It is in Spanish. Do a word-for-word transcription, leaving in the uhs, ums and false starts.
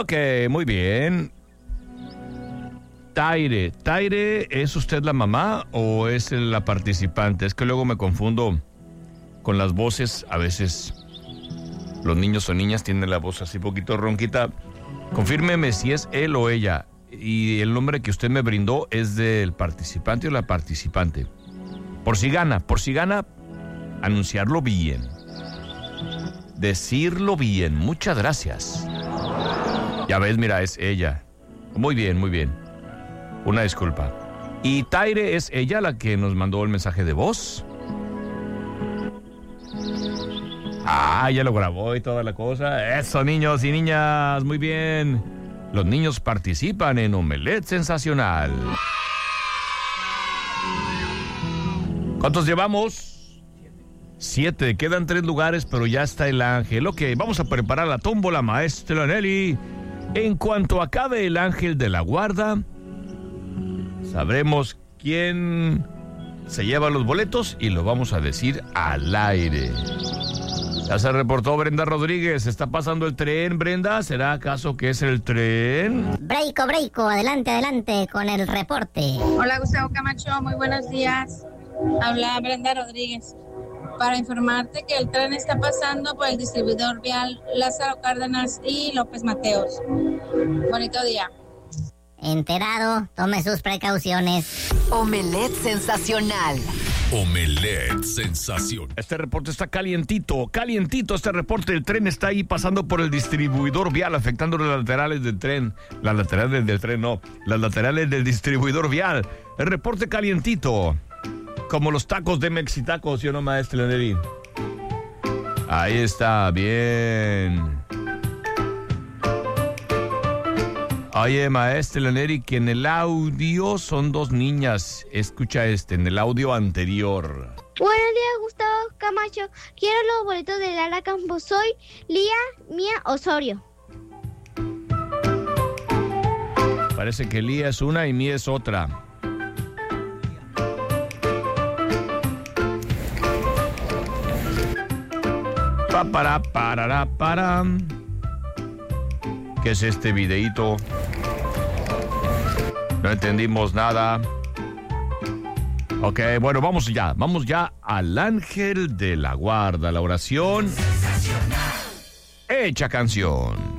Ok, muy bien. Taire, ¿Taire es usted la mamá o es la participante? Es que luego me confundo con las voces. A veces los niños o niñas tienen la voz así poquito ronquita. Confírmeme si es él o ella. Y el nombre que usted me brindó es del participante o la participante. Por si gana, por si gana, anunciarlo bien. Decirlo bien. Muchas gracias. Ya ves, mira, es ella. Muy bien, muy bien. Una disculpa. ¿Y Taire es ella la que nos mandó el mensaje de voz? Ah, ya lo grabó y toda la cosa. Eso, niños y niñas, muy bien. Los niños participan en Omelette Sensacional. ¿Cuántos llevamos? Siete. Quedan tres lugares, pero ya está el ángel. Ok, vamos a preparar la tómbola, maestra Nelly. En cuanto acabe el ángel de la guarda, sabremos quién se lleva los boletos y lo vamos a decir al aire. Ya se reportó Brenda Rodríguez. ¿Está pasando el tren, Brenda? ¿Será acaso que es el tren? Breiko, breiko, adelante, adelante con el reporte. Hola, Gustavo Camacho, muy buenos días. Habla Brenda Rodríguez. Para informarte que el tren está pasando por el distribuidor vial Lázaro Cárdenas y López Mateos. Bonito día. Enterado, tome sus precauciones. Omelette Sensacional. Omelette Sensacional. Este reporte está calientito, calientito este reporte. El tren está ahí pasando por el distribuidor vial, afectando las laterales del tren. Las laterales del tren, no. Las laterales del distribuidor vial. El reporte calientito. Como los tacos de Mexitacos, ¿sí o no, maestra Neri? Ahí está, bien. Oye, maestra Neri, que en el audio son dos niñas. Escucha este, en el audio anterior. Buenos días, Gustavo Camacho. Quiero los boletos de Lara Campos. Soy Lía Mía Osorio. Parece que Lía es una y Mía es otra. Pa, para, para, para. ¿Qué es este videíto? No entendimos nada. Ok, bueno, vamos ya. Vamos ya al ángel de la guarda. La oración. Hecha canción.